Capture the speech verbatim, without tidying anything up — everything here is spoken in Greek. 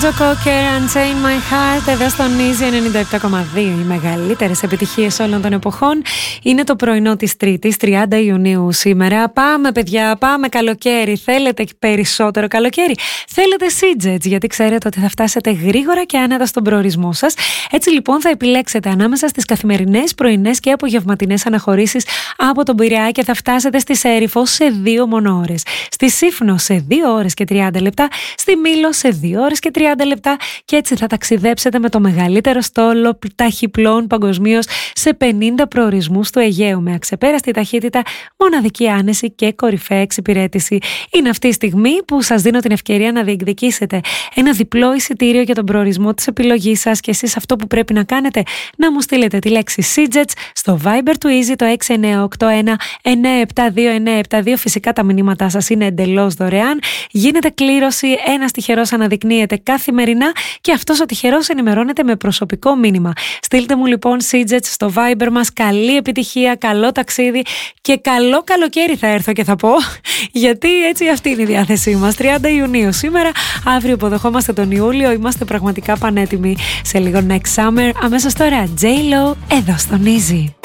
Joe Cocker, Unchain My Heart, εδώ στον Easy ενενήντα επτά κόμμα δύο. Οι μεγαλύτερες επιτυχίες όλων των εποχών. Είναι το πρωινό της Τρίτης, τριάντα Ιουνίου σήμερα. Πάμε, παιδιά, πάμε καλοκαίρι. Θέλετε περισσότερο καλοκαίρι? Θέλετε Sea-Jets, γιατί ξέρετε ότι θα φτάσετε γρήγορα και άνετα στον προορισμό σας. Έτσι λοιπόν θα επιλέξετε ανάμεσα στις καθημερινές, πρωινές και απογευματινές αναχωρήσεις από τον Πειραιά και θα φτάσετε στη Σέριφο σε δύο μόνο ώρες. Στη Σύφνο σε δύο ώρες και τριάντα λεπτά. Στη Μήλο σε δύο ώρες και τριάντα λεπτά και έτσι θα ταξιδέψετε με το μεγαλύτερο στόλο ταχυπλών παγκοσμίως σε πενήντα προορισμούς του Αιγαίου με αξεπέραστη ταχύτητα, μοναδική άνεση και κορυφαία εξυπηρέτηση. Είναι αυτή η στιγμή που σας δίνω την ευκαιρία να διεκδικήσετε ένα διπλό εισιτήριο για τον προορισμό της επιλογής σας και εσείς αυτό που πρέπει να κάνετε να μου στείλετε τη λέξη Sea-Jets στο Viber του Easy το έξι εννιά οκτώ ένα εννιά επτά δύο εννιά επτά δύο. Φυσικά τα μηνύματά σας είναι εντελώς δωρεάν. Γίνεται κλήρωση, ένας τυχερός αναδεικνύεται καθημερινά και αυτός ο τυχερός ενημερώνεται με προσωπικό μήνυμα. Στείλτε μου λοιπόν Sea-Jets στο Viber μας. Καλή επιτυχία, καλό ταξίδι και καλό καλοκαίρι θα έρθω και θα πω, γιατί έτσι αυτή είναι η διάθεσή μας. τριάντα Ιουνίου σήμερα, αύριο υποδεχόμαστε τον Ιούλιο, είμαστε πραγματικά πανέτοιμοι. Σε λίγο Next Summer, αμέσως τώρα J-Lo εδώ στον Easy.